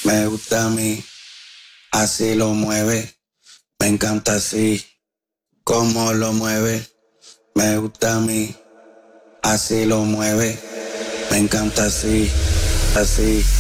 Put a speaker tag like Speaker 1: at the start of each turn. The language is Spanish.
Speaker 1: Me gusta a mí, así lo mueve. Me encanta así, cómo lo mueve. Me gusta a mí, así lo mueve. Me encanta así, así.